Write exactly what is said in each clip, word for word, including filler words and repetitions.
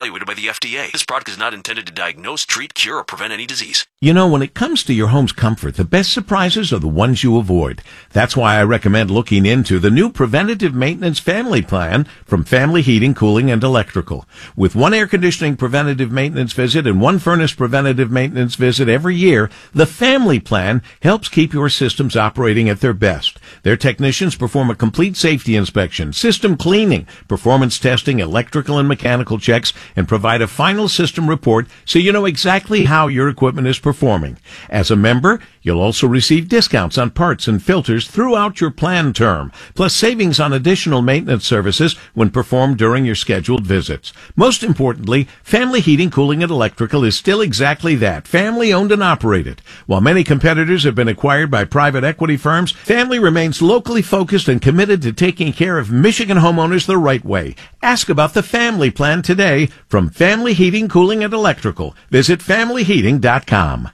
evaluated by the F D A. This product is not intended to diagnose, treat, cure, or prevent any disease. You know, when it comes to your home's comfort, the best surprises are the ones you avoid. That's why I recommend looking into the new Preventative Maintenance Family Plan from Family Heating, Cooling, and Electrical. With one air conditioning preventative maintenance visit and one furnace preventative maintenance visit every year, the Family Plan helps keep your systems operating at their best. Their technicians perform a complete safety inspection, system cleaning, performance testing, electrical and mechanical checks, and provide a final system report so you know exactly how your equipment is performing. As a member, you'll also receive discounts on parts and filters throughout your plan term, plus savings on additional maintenance services when performed during your scheduled visits. Most importantly, Family Heating, Cooling, and Electrical is still exactly that, family-owned and operated. While many competitors have been acquired by private equity firms, Family remains locally focused and committed to taking care of Michigan homeowners the right way. Ask about the Family Plan today from Family Heating, Cooling, and Electrical. Visit family heating dot com.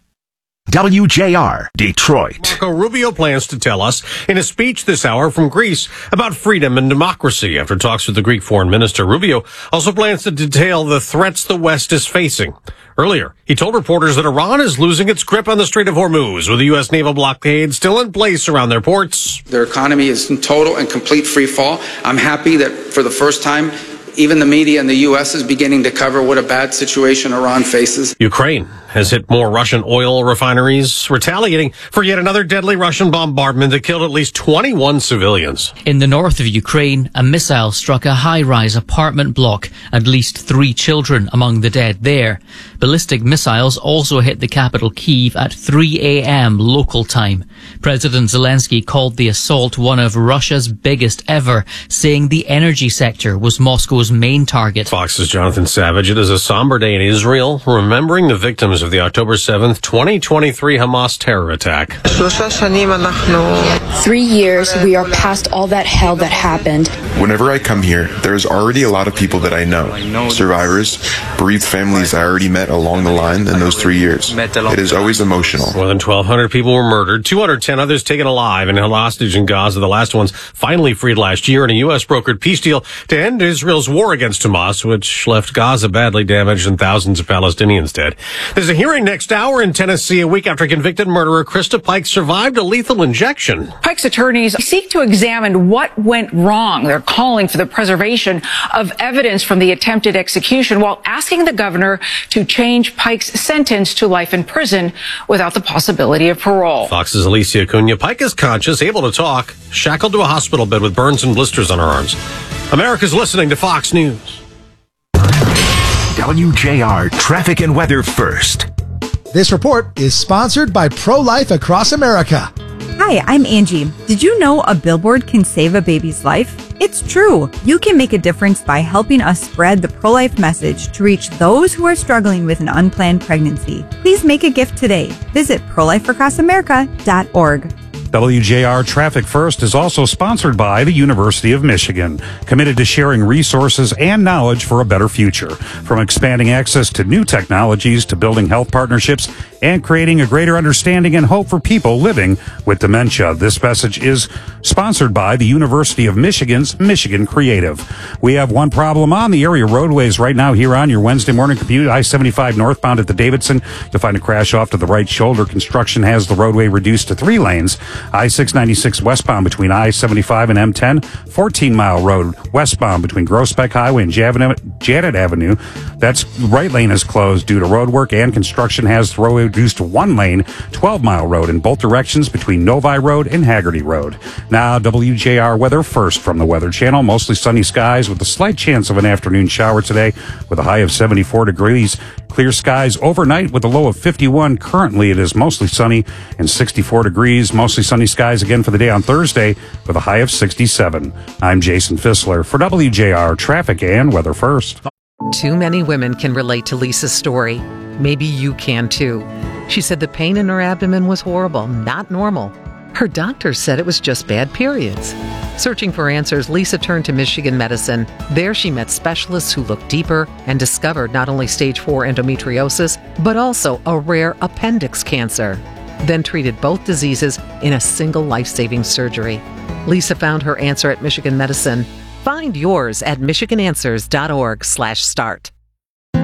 W J R, Detroit. Marco Rubio plans to tell us in a speech this hour from Greece about freedom and democracy. After talks with the Greek foreign minister, Rubio also plans to detail the threats the West is facing. Earlier, he told reporters that Iran is losing its grip on the Strait of Hormuz, with the U S naval blockade still in place around their ports. Their economy is in total and complete free fall. I'm happy that for the first time, even the media in the U S is beginning to cover what a bad situation Iran faces. Ukraine has hit more Russian oil refineries, retaliating for yet another deadly Russian bombardment that killed at least twenty-one civilians. In the north of Ukraine, a missile struck a high-rise apartment block. At least three children among the dead there. Ballistic missiles also hit the capital Kyiv at three a.m. local time. President Zelensky called the assault one of Russia's biggest ever, saying the energy sector was Moscow's main target. Fox's Jonathan Savage. It is a somber day in Israel, remembering the victims of the October seventh, twenty twenty-three Hamas terror attack. Three years, we are past all that hell that happened. Whenever I come here, there's already a lot of people that I know. Survivors, bereaved families I already met along the line in those three years. It is always emotional. More than twelve hundred people were murdered, two hundred ten others taken alive and held hostage in Gaza. The last ones finally freed last year in a U S brokered peace deal to end Israel's war against Hamas, which left Gaza badly damaged and thousands of Palestinians dead. There's a hearing next hour in Tennessee, a week after convicted murderer Krista Pike survived a lethal injection. Pike's attorneys seek to examine what went wrong. They're calling for the preservation of evidence from the attempted execution while asking the governor to change Pike's sentence to life in prison without the possibility of parole. Fox's Alicia Acuna. Pike is conscious, able to talk, shackled to a hospital bed with burns and blisters on her arms. America's listening to Fox News. W J R Traffic and Weather First. This report is sponsored by Pro-Life Across America. Hi, I'm Angie. Did you know a billboard can save a baby's life? It's true. You can make a difference by helping us spread the pro-life message to reach those who are struggling with an unplanned pregnancy. Please make a gift today. Visit pro life across america dot org. W J R Traffic First is also sponsored by the University of Michigan, committed to sharing resources and knowledge for a better future. From expanding access to new technologies to building health partnerships and creating a greater understanding and hope for people living with dementia. This message is sponsored by the University of Michigan's Michigan Creative. We have one problem on the area roadways right now here on your Wednesday morning commute. I seventy-five northbound at the Davidson. You'll find a crash off to the right shoulder. Construction has the roadway reduced to three lanes. I six ninety-six westbound between I seventy-five and M ten. fourteen mile road westbound between Groesbeck Highway and Janet Avenue. That's right lane is closed due to road work, and construction has the roadway reduced to one lane. twelve mile road in both directions between Novi Road and Haggerty Road. Now, W J R weather first from the Weather Channel. Mostly sunny skies with a slight chance of an afternoon shower today with a high of seventy-four degrees. Clear skies overnight with a low of fifty-one. Currently, it is mostly sunny and sixty-four degrees. Mostly sunny skies again for the day on Thursday with a high of sixty-seven. I'm Jason Fissler for W J R Traffic and Weather First. Too many women can relate to Lisa's story. Maybe you can too. She said the pain in her abdomen was horrible, not normal. Her doctor said it was just bad periods. Searching for answers, Lisa turned to Michigan Medicine. There she met specialists who looked deeper and discovered not only stage four endometriosis, but also a rare appendix cancer. Then treated both diseases in a single life-saving surgery. Lisa found her answer at Michigan Medicine. Find yours at michigan answers dot org slash start.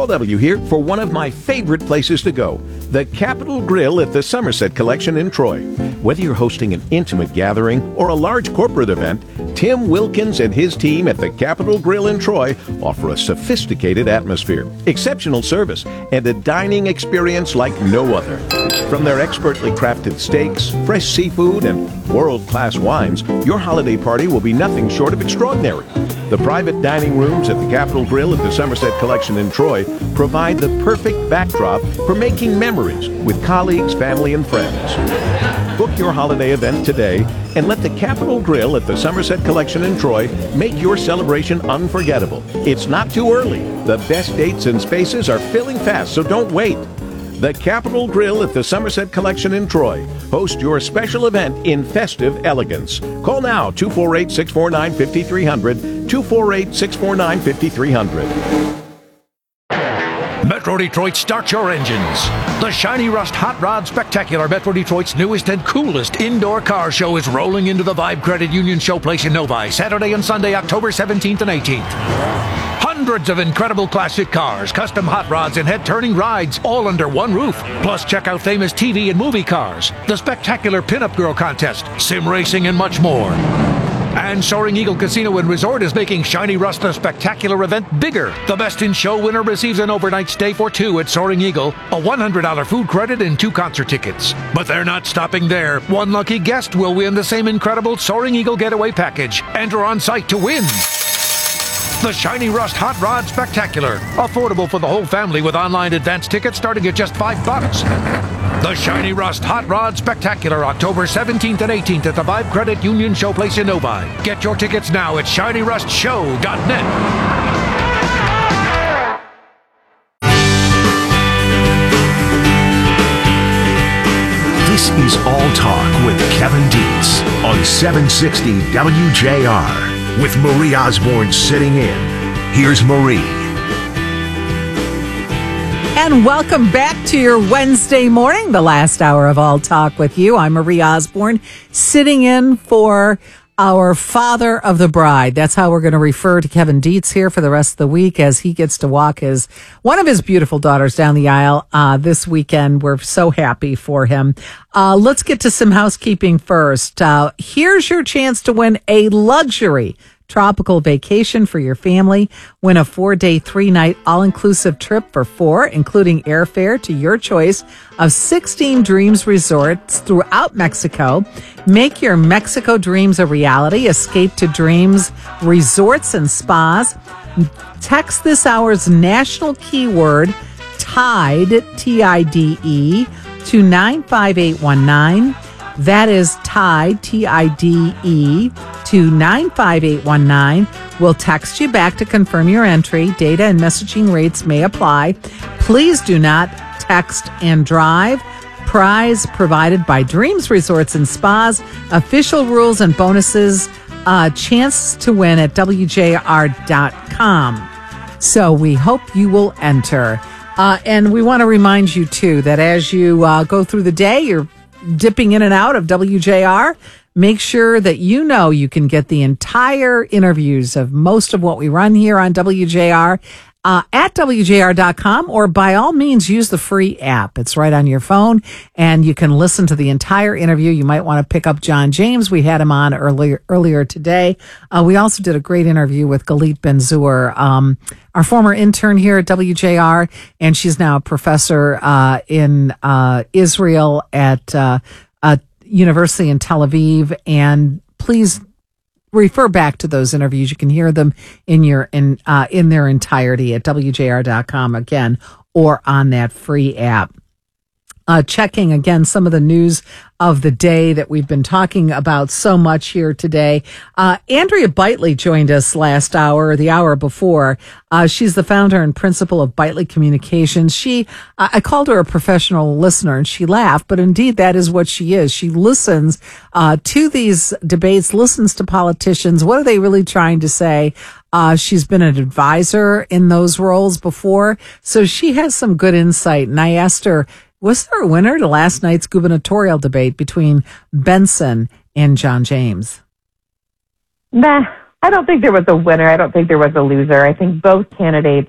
Paul W. here for one of my favorite places to go, the Capitol Grill at the Somerset Collection in Troy. Whether you're hosting an intimate gathering or a large corporate event, Tim Wilkins and his team at the Capitol Grill in Troy offer a sophisticated atmosphere, exceptional service, and a dining experience like no other. From their expertly crafted steaks, fresh seafood, and world-class wines, your holiday party will be nothing short of extraordinary. The private dining rooms at the Capitol Grill at the Somerset Collection in Troy provide the perfect backdrop for making memories with colleagues, family, and friends. Book your holiday event today and let the Capitol Grill at the Somerset Collection in Troy make your celebration unforgettable. It's not too early. The best dates and spaces are filling fast, so don't wait. The Capitol Grill at the Somerset Collection in Troy. Host your special event in festive elegance. Call now, two four eight, six four nine, five three zero zero, two four eight, six four nine, five three zero zero. Metro Detroit, start your engines. The Shiny Rust Hot Rod Spectacular, Metro Detroit's newest and coolest indoor car show, is rolling into the Vibe Credit Union Showplace in Novi, Saturday and Sunday, October seventeenth and eighteenth. Hundreds of incredible classic cars, custom hot rods, and head-turning rides, all under one roof. Plus, check out famous T V and movie cars, the spectacular Pinup Girl Contest, sim racing, and much more. And Soaring Eagle Casino and Resort is making Shiny Rust the Spectacular event bigger. The Best in Show winner receives an overnight stay for two at Soaring Eagle, a one hundred dollars food credit, and two concert tickets. But they're not stopping there. One lucky guest will win the same incredible Soaring Eagle Getaway Package. Enter on site to win. The Shiny Rust Hot Rod Spectacular. Affordable for the whole family with online advance tickets starting at just five bucks. The Shiny Rust Hot Rod Spectacular, October seventeenth and eighteenth at the Vibe Credit Union Showplace in Novi. Get your tickets now at shiny rust show dot net. This is All Talk with Kevin Dietz on seven sixty W J R. With Marie Osborne sitting in. Here's Marie. And welcome back to your Wednesday morning, the last hour of All Talk with you. I'm Marie Osborne, sitting in for our father of the bride. That's how we're going to refer to Kevin Dietz here for the rest of the week as he gets to walk his one of his beautiful daughters down the aisle uh, this weekend. We're so happy for him. Uh, let's get to some housekeeping first. Uh, here's your chance to win a luxury tropical vacation for your family. Win a four-day, three-night, all-inclusive trip for four, including airfare to your choice of sixteen Dreams resorts throughout Mexico. Make your Mexico dreams a reality. Escape to Dreams resorts and spas. Text this hour's national keyword, TIDE, T I D E, to nine five eight one nine. That is TIDE, T I D E, to nine five eight one nine. We'll text you back to confirm your entry. Data and messaging rates may apply. Please do not text and drive. Prize provided by Dreams Resorts and Spas. Official rules and bonuses. Uh, chance to win at W J R dot com. So we hope you will enter. Uh, and we want to remind you, too, that as you uh, go through the day, you're dipping in and out of W J R, make sure that you know you can get the entire interviews of most of what we run here on W J R uh, at W J R dot com, or by all means use the free app. It's right on your phone and you can listen to the entire interview. You might want to pick up John James. We had him on earlier earlier today. Uh, we also did a great interview with Galit Ben-Zur, um, our former intern here at W J R, and she's now a professor uh, in uh, Israel at uh, a university in Tel Aviv. And please refer back to those interviews. You can hear them in your in uh, in their entirety at W J R dot com again, or on that free app. Uh, checking again some of the news of the day that we've been talking about so much here today. Uh, Andrea Bitely joined us last hour, or the hour before. Uh, she's the founder and principal of Bitely Communications. She, uh, I called her a professional listener and she laughed, but indeed that is what she is. She listens, uh, to these debates, listens to politicians. What are they really trying to say? Uh, she's been an advisor in those roles before, so she has some good insight. And I asked her, was there a winner to last night's gubernatorial debate between Benson and John James? Nah, I don't think there was a winner. I don't think there was a loser. I think both candidates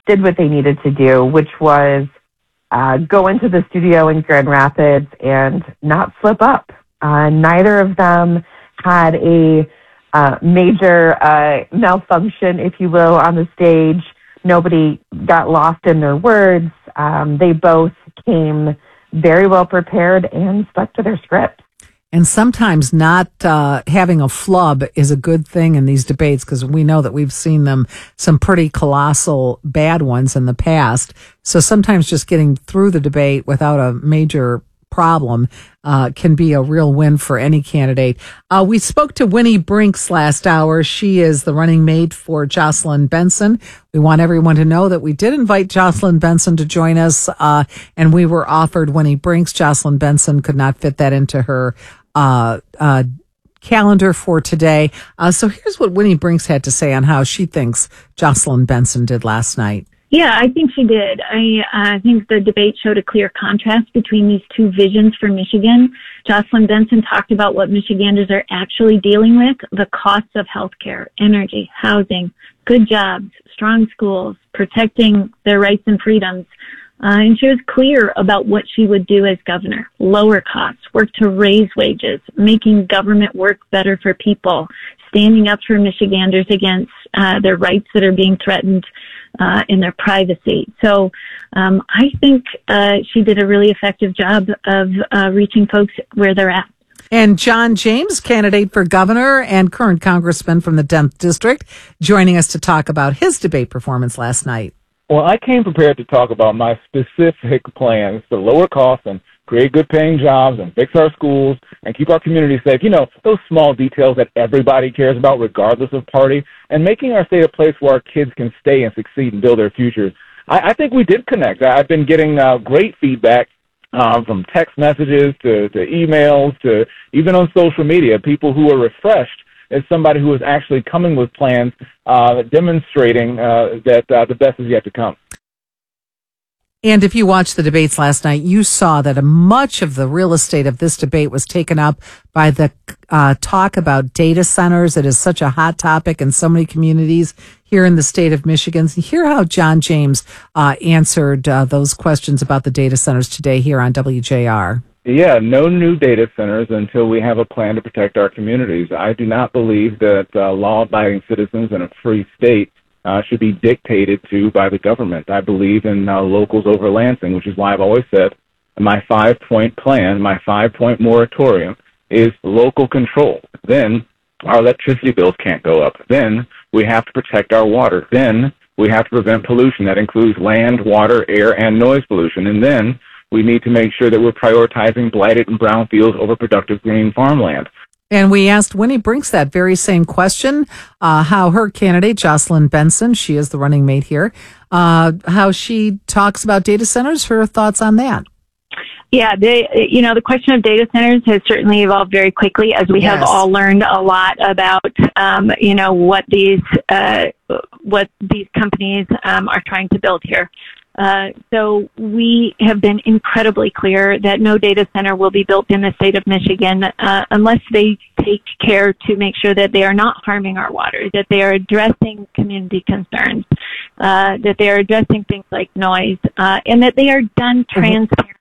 did what they needed to do, which was uh, go into the studio in Grand Rapids and not slip up. Uh, neither of them had a uh, major uh, malfunction, if you will, on the stage. Nobody got lost in their words. Um, they both came very well prepared and stuck to their script. And sometimes not uh, having a flub is a good thing in these debates, because we know that we've seen them, some pretty colossal bad ones in the past. So sometimes just getting through the debate without a major problem uh, can be a real win for any candidate. Uh, we spoke to Winnie Brinks last hour. She is the running mate for Jocelyn Benson. We want everyone to know that we did invite Jocelyn Benson to join us, uh, and we were offered Winnie Brinks. Jocelyn Benson could not fit that into her uh, uh, calendar for today. Uh, so here's what Winnie Brinks had to say on how she thinks Jocelyn Benson did last night. Yeah, I think she did. I uh, think the debate showed a clear contrast between these two visions for Michigan. Jocelyn Benson talked about what Michiganders are actually dealing with, the costs of healthcare, energy, housing, good jobs, strong schools, protecting their rights and freedoms. Uh, and she was clear about what she would do as governor. Lower costs, work to raise wages, making government work better for people, standing up for Michiganders against uh, their rights that are being threatened uh, in their privacy. So um, I think uh, she did a really effective job of uh, reaching folks where they're at. And John James, candidate for governor and current congressman from the tenth District, joining us to talk about his debate performance last night. Well, I came prepared to talk about my specific plans to lower costs and create good-paying jobs and fix our schools and keep our community safe. You know, those small details that everybody cares about regardless of party, and making our state a place where our kids can stay and succeed and build their futures. I, I think we did connect. I've been getting uh, great feedback uh, from text messages to, to emails to even on social media, people who are refreshed as somebody who is actually coming with plans uh, demonstrating uh, that uh, the best is yet to come. And if you watched the debates last night, you saw that a much of the real estate of this debate was taken up by the uh, talk about data centers. It is such a hot topic in so many communities here in the state of Michigan. Hear how John James uh, answered uh, those questions about the data centers today here on W J R. Yeah, no new data centers until we have a plan to protect our communities. I do not believe that uh, law-abiding citizens in a free state uh, should be dictated to by the government. I believe in uh, locals over Lansing, which is why I've always said my five-point plan, my five-point moratorium is local control. Then our electricity bills can't go up. Then we have to protect our water. Then we have to prevent pollution. That includes land, water, air, and noise pollution. And then we need to make sure that we're prioritizing blighted and brown fields over productive green farmland. And we asked Winnie Brinks that very same question, uh, how her candidate, Jocelyn Benson, she is the running mate here, uh, how she talks about data centers, her thoughts on that. Yeah, they, you know, the question of data centers has certainly evolved very quickly as we Yes. have all learned a lot about, um, you know, what these, uh, what these companies um, are trying to build here. Uh, so we have been incredibly clear that no data center will be built in the state of Michigan uh, unless they take care to make sure that they are not harming our water, that they are addressing community concerns, uh, that they are addressing things like noise, uh, and that they are done transparently.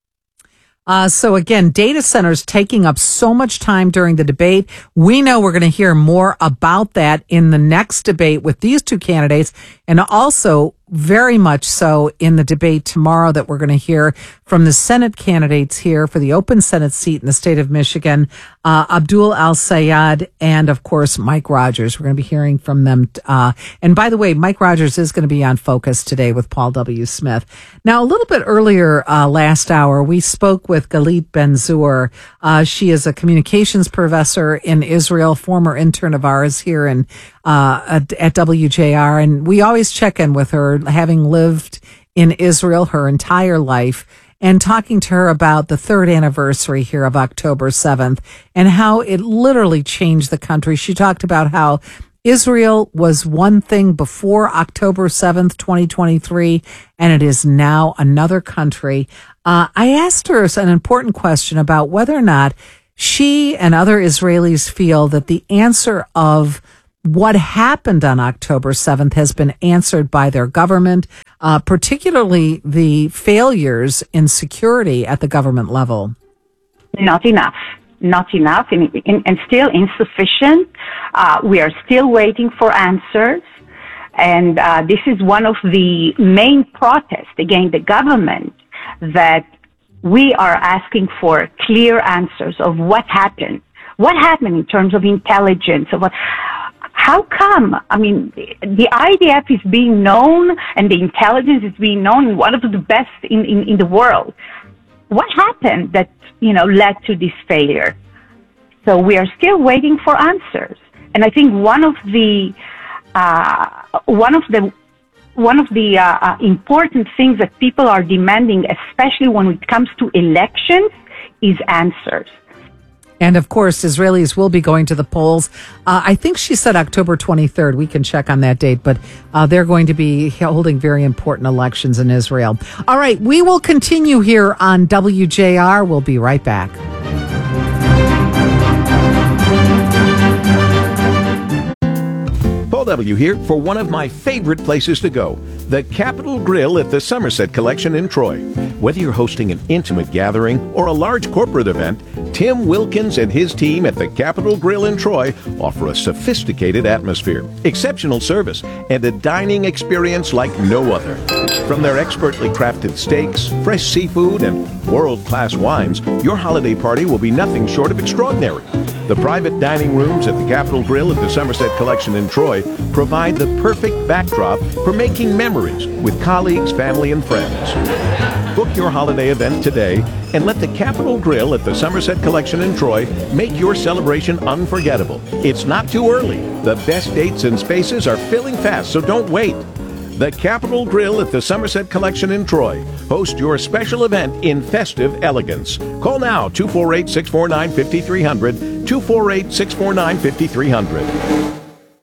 Uh, so again, data centers taking up so much time during the debate. We know we're going to hear more about that in the next debate with these two candidates, and also very much so in the debate tomorrow that we're going to hear from the Senate candidates here for the open Senate seat in the state of Michigan, uh, Abdul El-Sayed and, of course, Mike Rogers. We're going to be hearing from them. Uh, and by the way, Mike Rogers is going to be on Focus today with Paul W. Smith. Now, a little bit earlier uh, last hour, we spoke with Galit Ben-Zur. Uh, she is a communications professor in Israel, former intern of ours here in uh, at, at W J R. And we always check in with her, having lived in Israel her entire life, and talking to her about the third anniversary here of October seventh and how it literally changed the country. She talked about how Israel was one thing before October seventh, twenty twenty-three, and it is now another country. Uh, I asked her an important question about whether or not she and other Israelis feel that the answer of what happened on October seventh has been answered by their government, uh, particularly the failures in security at the government level? Not enough. Not enough, and, and still insufficient. Uh, we are still waiting for answers. And uh, this is one of the main protests against the government, that we are asking for clear answers of what happened. What happened in terms of intelligence? Of what, how come? I mean, the I D F is being known and the intelligence is being known, one of the best in, in, in the world. What happened that, you know, led to this failure? So we are still waiting for answers. And I think one of the Uh, one of the one of the uh, uh, important things that people are demanding, especially when it comes to elections, is answers. And of course, Israelis will be going to the polls. Uh, I think she said October twenty-third. We can check on that date, but uh, they're going to be holding very important elections in Israel. All right, we will continue here on W J R. We'll be right back. Paul W. here for one of my favorite places to go, the Capitol Grill at the Somerset Collection in Troy. Whether you're hosting an intimate gathering or a large corporate event, Tim Wilkins and his team at the Capitol Grill in Troy offer a sophisticated atmosphere, exceptional service, and a dining experience like no other. From their expertly crafted steaks, fresh seafood, and world-class wines, your holiday party will be nothing short of extraordinary. The private dining rooms at the Capitol Grill at the Somerset Collection in Troy provide the perfect backdrop for making memories with colleagues, family, and friends. Book your holiday event today and let the Capitol Grill at the Somerset Collection in Troy make your celebration unforgettable. It's not too early. The best dates and spaces are filling fast, so don't wait. The Capitol Grill at the Somerset Collection in Troy. Host your special event in festive elegance. Call now, two four eight, six four nine, five three zero zero, two four eight, six four nine, five three zero zero.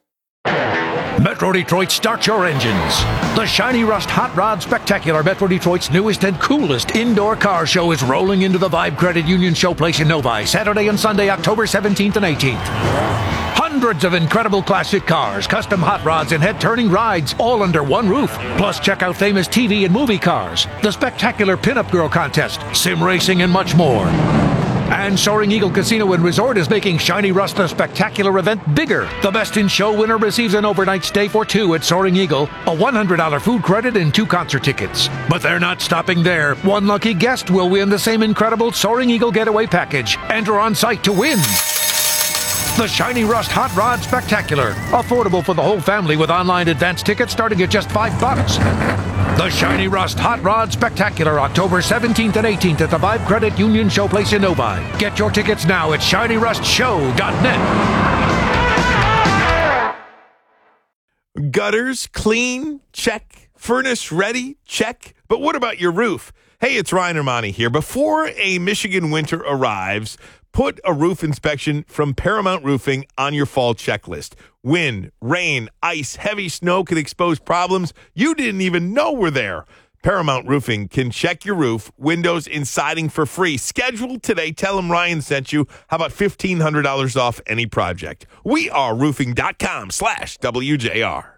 Metro Detroit, start your engines. The Shiny Rust Hot Rod Spectacular, Metro Detroit's newest and coolest indoor car show, is rolling into the Vibe Credit Union Showplace in Novi, Saturday and Sunday, October seventeenth and eighteenth. Hundreds of incredible classic cars, custom hot rods, and head-turning rides, all under one roof. Plus, check out famous T V and movie cars, the spectacular Pinup Girl Contest, sim racing, and much more. And Soaring Eagle Casino and Resort is making Shiny Rust the spectacular event bigger. The Best in Show winner receives an overnight stay for two at Soaring Eagle, a one hundred dollars food credit, and two concert tickets. But they're not stopping there. One lucky guest will win the same incredible Soaring Eagle getaway package. Enter on site to win. The Shiny Rust Hot Rod Spectacular. Affordable for the whole family with online advance tickets starting at just five bucks. The Shiny Rust Hot Rod Spectacular, October seventeenth and eighteenth at the Vibe Credit Union Showplace in Novi. Get your tickets now at shiny rust show dot net. Gutters clean? Check. Furnace ready? Check. But what about your roof? Hey, it's Ryan Armani here. Before a Michigan winter arrives, put a roof inspection from Paramount Roofing on your fall checklist. Wind, rain, ice, heavy snow can expose problems you didn't even know were there. Paramount Roofing can check your roof, windows, and siding for free. Schedule today. Tell them Ryan sent you. How about fifteen hundred dollars off any project? We are roofing.com slash WJR.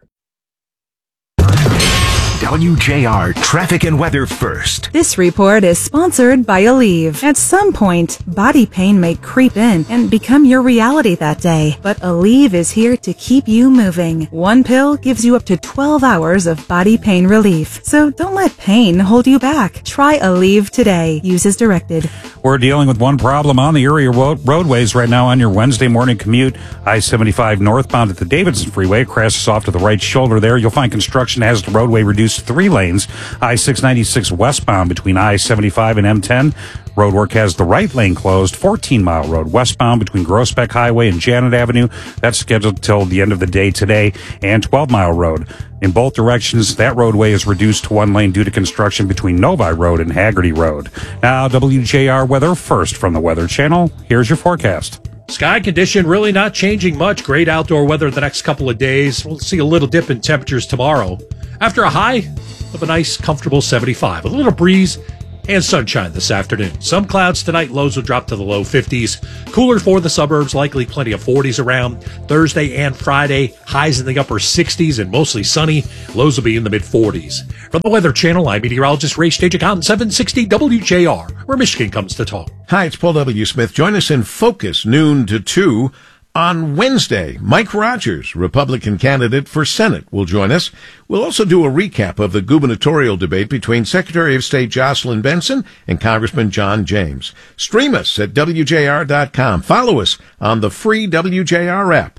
W J R Traffic and Weather First. This report is sponsored by Aleve. At some point, body pain may creep in and become your reality that day. But Aleve is here to keep you moving. One pill gives you up to twelve hours of body pain relief. So don't let pain hold you back. Try Aleve today. Use as directed. We're dealing with one problem on the area road- roadways right now on your Wednesday morning commute. I seventy-five northbound at the Davidson Freeway crashes off to the right shoulder there. You'll find construction has the roadway reduced three lanes. I six ninety-six westbound between I seventy-five and M ten. Roadwork has the right lane closed. fourteen mile road westbound between Groesbeck Highway and Janet Avenue. That's scheduled till the end of the day today. And twelve mile road. In both directions, that roadway is reduced to one lane due to construction between Novi Road and Haggerty Road. Now, W J R weather first from the Weather Channel. Here's your forecast. Sky condition really not changing much. Great outdoor weather the next couple of days. We'll see a little dip in temperatures tomorrow. After a high of a nice, comfortable seventy-five. A little breeze and sunshine this afternoon. Some clouds tonight. Lows will drop to the low fifties. Cooler for the suburbs, likely plenty of forties around. Thursday and Friday, highs in the upper sixties and mostly sunny. Lows will be in the mid forties. From the Weather Channel, I'm meteorologist Ray Stagik on seven sixty W J R, where Michigan comes to talk. Hi, it's Paul W. Smith. Join us in Focus, noon to two. On Wednesday, Mike Rogers, Republican candidate for Senate, will join us. We'll also do a recap of the gubernatorial debate between Secretary of State Jocelyn Benson and Congressman John James. Stream us at W J R dot com. Follow us on the free W J R app.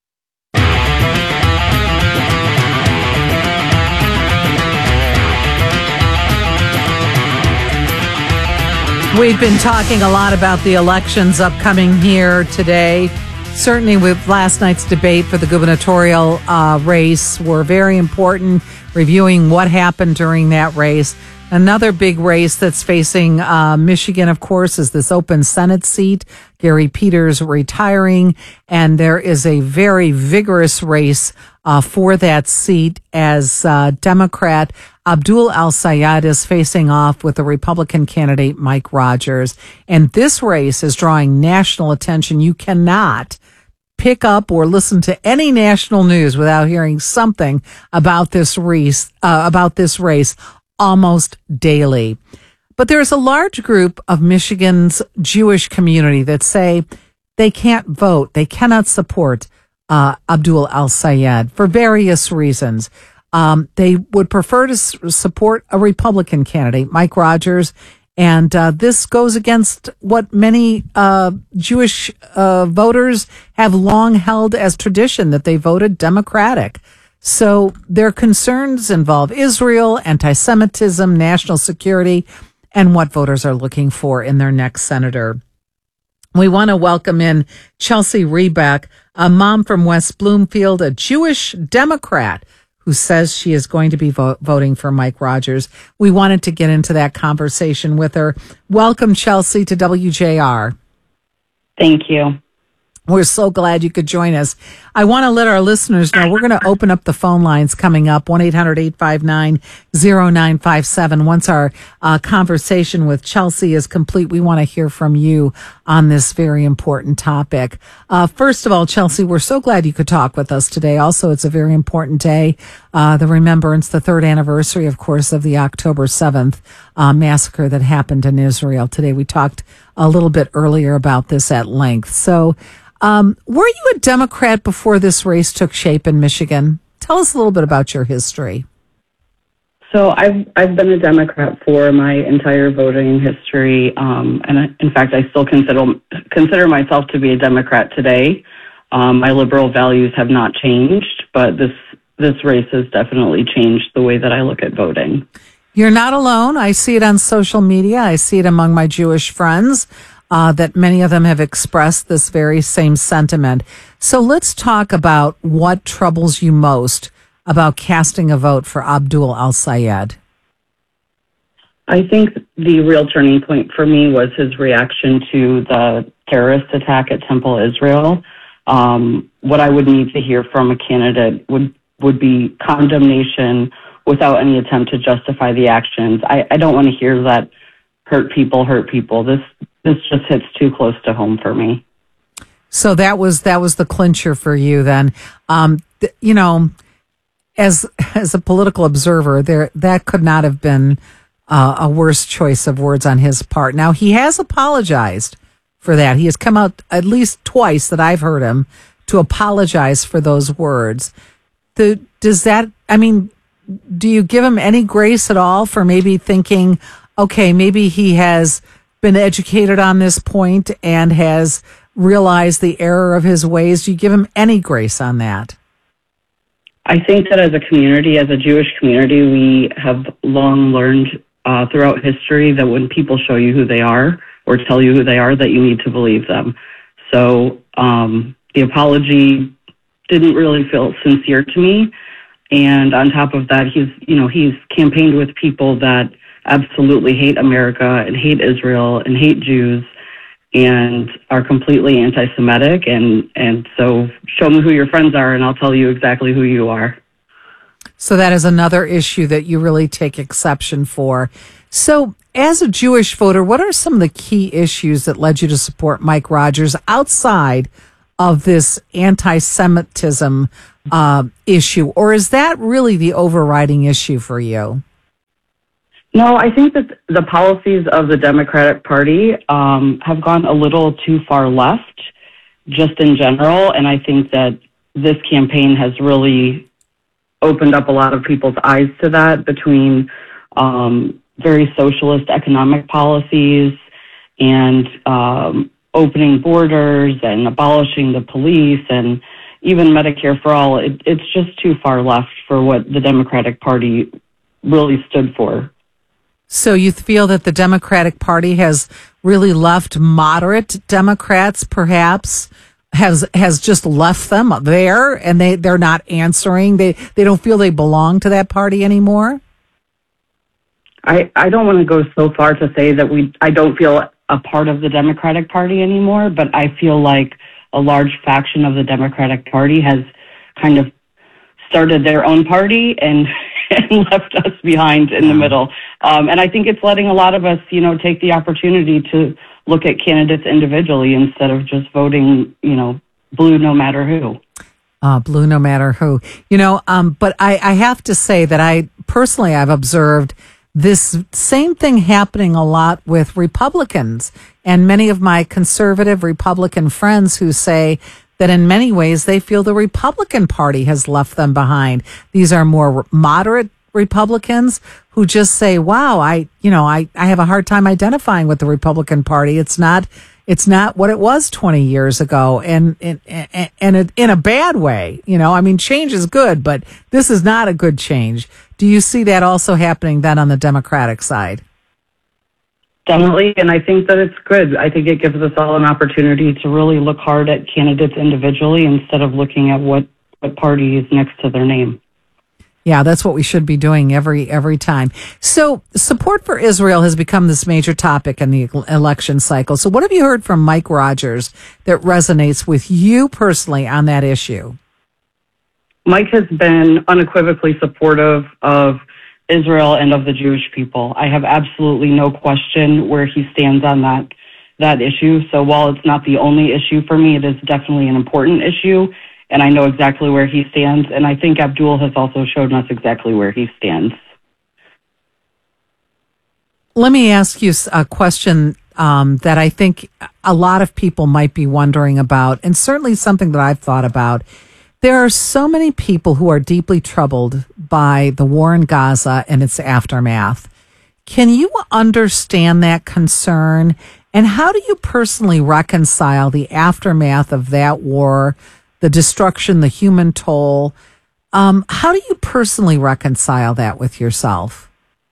We've been talking a lot about the elections upcoming here today. Certainly with last night's debate for the gubernatorial uh, race were very important, reviewing what happened during that race. Another big race that's facing uh, Michigan, of course, is this open Senate seat. Gary Peters retiring, and there is a very vigorous race uh, for that seat as uh, Democrat Abdul El-Sayed is facing off with the Republican candidate Mike Rogers. And this race is drawing national attention. You cannot pick up or listen to any national news without hearing something about this race, uh, about this race almost daily. But there's a large group of Michigan's Jewish community that say they can't vote. They cannot support uh, Abdul El-Sayed for various reasons. Um, they would prefer to s- support a Republican candidate, Mike Rogers. And uh, this goes against what many uh, Jewish uh, voters have long held as tradition, that they voted Democratic. So their concerns involve Israel, anti-Semitism, national security, and what voters are looking for in their next senator. We want to welcome in Chelsea Rebeck, a mom from West Bloomfield, a Jewish Democrat who says she is going to be vo- voting for Mike Rogers. We wanted to get into that conversation with her. Welcome, Chelsea, to W J R. Thank you. We're so glad you could join us. I want to let our listeners know we're going to open up the phone lines coming up, one eight hundred eight five nine oh nine five seven. Once our uh, conversation with Chelsea is complete, we want to hear from you on this very important topic. Uh, first of all, Chelsea, we're so glad you could talk with us today. Also, it's a very important day, uh, the remembrance, the third anniversary, of course, of the October seventh uh, massacre that happened in Israel. Today, we talked a little bit earlier about this at length. So, Um, were you a Democrat before this race took shape in Michigan? Tell us a little bit about your history. So I've I've been a Democrat for my entire voting history, um, and I, in fact, I still consider consider myself to be a Democrat today. Um, my liberal values have not changed, but this this race has definitely changed the way that I look at voting. You're not alone. I see it on social media. I see it among my Jewish friends. Uh, that many of them have expressed this very same sentiment. So let's talk about what troubles you most about casting a vote for Abdul El-Sayed. I think the real turning point for me was his reaction to the terrorist attack at Temple Israel. Um, what I would need to hear from a candidate would, would be condemnation without any attempt to justify the actions. I, I don't want to hear that hurt people hurt people. This This just hits too close to home for me. So that was that was the clincher for you then. Um, th- you know, as as a political observer, there that could not have been uh, a worse choice of words on his part. Now, he has apologized for that. He has come out at least twice that I've heard him to apologize for those words. The, does that, I mean, do you give him any grace at all for maybe thinking, okay, maybe he has been educated on this point and has realized the error of his ways? Do you give him any grace on that? I think that as a community, as a Jewish community, we have long learned uh, throughout history that when people show you who they are or tell you who they are, that you need to believe them. So um, the apology didn't really feel sincere to me. And on top of that, he's, you know, he's campaigned with people that absolutely hate America and hate Israel and hate Jews and are completely anti-Semitic. And, and so show me who your friends are and I'll tell you exactly who you are. So that is another issue that you really take exception for. So as a Jewish voter, what are some of the key issues that led you to support Mike Rogers outside of this anti-Semitism uh, issue? Or is that really the overriding issue for you? No, I think that the policies of the Democratic Party um, have gone a little too far left, just in general. And I think that this campaign has really opened up a lot of people's eyes to that, between um, very socialist economic policies and um, opening borders and abolishing the police and even Medicare for all. It, it's just too far left for what the Democratic Party really stood for. So you feel that the Democratic Party has really left moderate Democrats, perhaps, has has just left them there, and they, they're not answering. They they don't feel they belong to that party anymore? I, I don't want to go so far to say that we I don't feel a part of the Democratic Party anymore, but I feel like a large faction of the Democratic Party has kind of started their own party and, and left us behind in the middle. Um, and I think it's letting a lot of us, you know, take the opportunity to look at candidates individually instead of just voting, you know, blue no matter who. Uh, blue no matter who. You know, um, but I, I have to say that I personally, I've observed this same thing happening a lot with Republicans, and many of my conservative Republican friends who say that in many ways they feel the Republican Party has left them behind. These are more moderate Republicans who just say, wow, I, you know, I, I have a hard time identifying with the Republican Party. It's not, it's not what it was twenty years ago. And, and, and, and in a bad way, you know, I mean, change is good, but this is not a good change. Do you see that also happening then on the Democratic side? Definitely, and I think that it's good. I think it gives us all an opportunity to really look hard at candidates individually instead of looking at what, what party is next to their name. Yeah, that's what we should be doing every every time. So support for Israel has become this major topic in the election cycle. So what have you heard from Mike Rogers that resonates with you personally on that issue? Mike has been unequivocally supportive of Israel and of the Jewish people. I have absolutely no question where he stands on that that issue. So while it's not the only issue for me, it is definitely an important issue, and I know exactly where he stands. And I think Abdul has also shown us exactly where he stands. Let me ask you a question um, that I think a lot of people might be wondering about, and certainly something that I've thought about. There are so many people who are deeply troubled by the war in Gaza and its aftermath. Can you understand that concern? And how do you personally reconcile the aftermath of that war, the destruction, the human toll? Um, how do you personally reconcile that with yourself?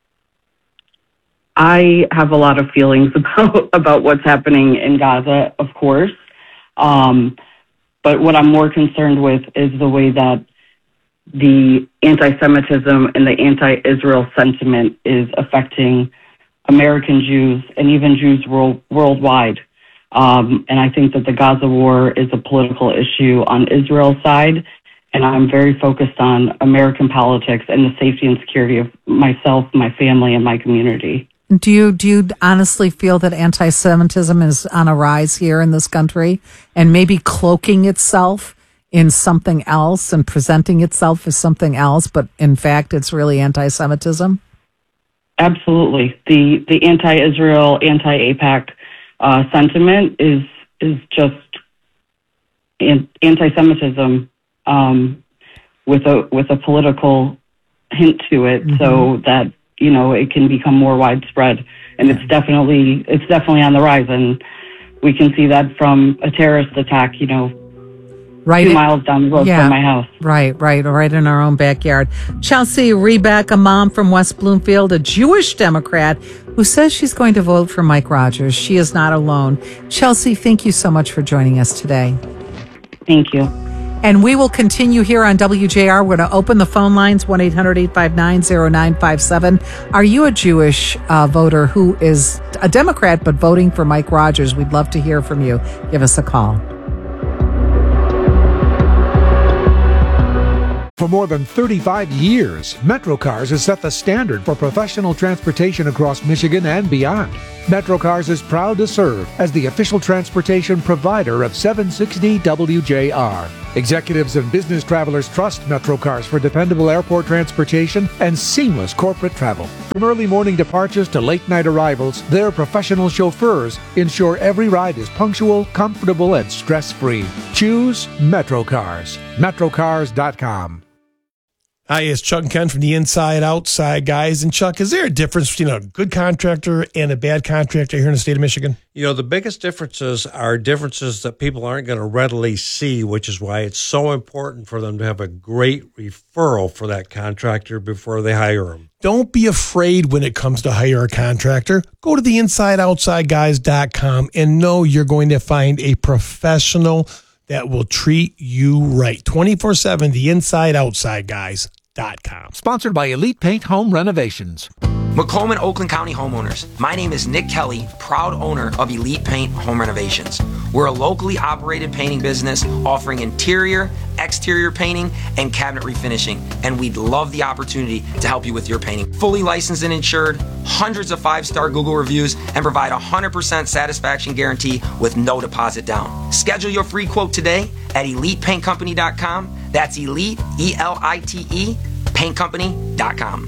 I have a lot of feelings about, about what's happening in Gaza, of course. Um, But what I'm more concerned with is the way that the anti-Semitism and the anti-Israel sentiment is affecting American Jews and even Jews world, worldwide. Um, and I think that the Gaza war is a political issue on Israel's side, and I'm very focused on American politics and the safety and security of myself, my family, and my community. Do you do you honestly feel that anti-Semitism is on a rise here in this country and maybe cloaking itself in something else and presenting itself as something else, but in fact it's really anti-Semitism? Absolutely. The the anti-Israel, anti-AIPAC uh, sentiment is is just an, anti-Semitism um, with a with a political hint to it, mm-hmm. so that you know, it can become more widespread, and it's definitely it's definitely on the rise, and we can see that from a terrorist attack, you know, right two in, miles down the road yeah, from my house. Right, right, right in our own backyard. Chelsea Rebeck, a mom from West Bloomfield, a Jewish Democrat who says she's going to vote for Mike Rogers. She is not alone. Chelsea, thank you so much for joining us today. Thank you. And we will continue here on W J R. We're going to open the phone lines, one eight hundred eight five nine oh nine five seven. Are you a Jewish uh, voter who is a Democrat but voting for Mike Rogers? We'd love to hear from you. Give us a call. For more than thirty-five years, MetroCars has set the standard for professional transportation across Michigan and beyond. MetroCars is proud to serve as the official transportation provider of seven sixty W J R. Executives and business travelers trust MetroCars for dependable airport transportation and seamless corporate travel. From early morning departures to late night arrivals, their professional chauffeurs ensure every ride is punctual, comfortable, and stress-free. Choose MetroCars. Metrocars dot com. Hi, it's Chuck and Ken from the Inside Outside Guys. And Chuck, is there a difference between a good contractor and a bad contractor here in the state of Michigan? You know, the biggest differences are differences that people aren't going to readily see, which is why it's so important for them to have a great referral for that contractor before they hire them. Don't be afraid when it comes to hire a contractor. Go to the inside outside guys dot com and know you're going to find a professional that will treat you right. twenty-four seven, the inside outside guys dot com. Sponsored by Elite Paint Home Renovations. Macomb and Oakland County homeowners, my name is Nick Kelly, proud owner of Elite Paint Home Renovations. We're a locally operated painting business offering interior, exterior painting, and cabinet refinishing, and we'd love the opportunity to help you with your painting. Fully licensed and insured, hundreds of five-star Google reviews, and provide a one hundred percent satisfaction guarantee with no deposit down. Schedule your free quote today at elite paint company dot com. That's Elite, E L I T E, paint company dot com.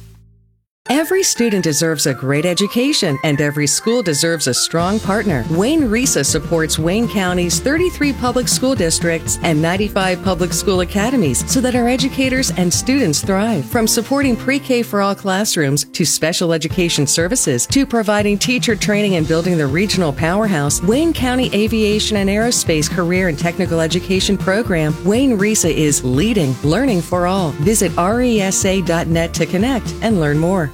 Every student deserves a great education, and every school deserves a strong partner. Wayne Risa supports Wayne County's thirty-three public school districts and ninety-five public school academies so that our educators and students thrive. From supporting pre-K for all classrooms to special education services to providing teacher training and building the regional powerhouse, Wayne County Aviation and Aerospace Career and Technical Education Program, Wayne Risa is leading learning for all. Visit resa dot net to connect and learn more.